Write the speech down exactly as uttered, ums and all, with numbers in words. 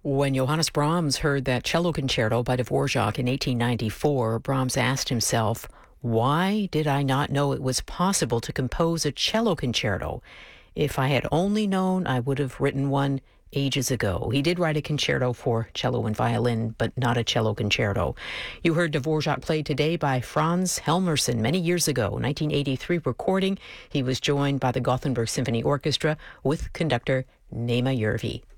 When Johannes Brahms heard that cello concerto by Dvorak in eighteen ninety-four, Brahms asked himself, "Why did I not know it was possible to compose a cello concerto? If I had only known, I would have written one ages ago." He did write a concerto for cello and violin, but not a cello concerto. You heard Dvorak played today by Franz Helmerson many years ago, nineteen eighty-three recording. He was joined by the Gothenburg Symphony Orchestra with conductor Nema Järvi.